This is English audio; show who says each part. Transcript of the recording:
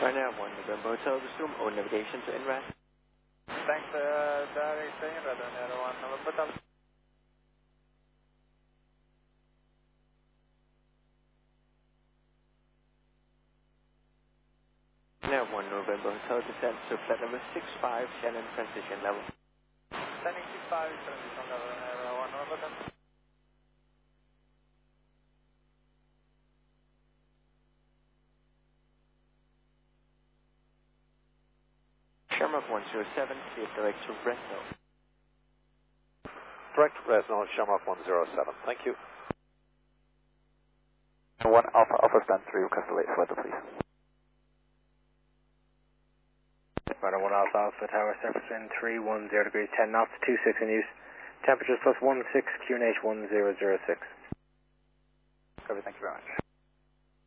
Speaker 1: Right now, 1 November Hotel, resume all navigation to INRAD.
Speaker 2: Thanks, direct INRAD on 1 November Hotel.
Speaker 1: Now 1 November Hotel, descent to flight number 65, Shannon transition level.
Speaker 2: Standing 65, transition level, 1 November Hotel.
Speaker 1: Shamrock 107, clear direct to Fresno.
Speaker 3: Direct Fresno, Shamrock 107. Thank you.
Speaker 4: 1 Alpha, Alpha stand 3, request a late weather, please.
Speaker 5: Radar 1 Alpha, Alpha Tower, surface wind 310 degrees 10 knots, 26 in use. Temperatures +16, QNH 1006.
Speaker 4: Copy, thank you very much.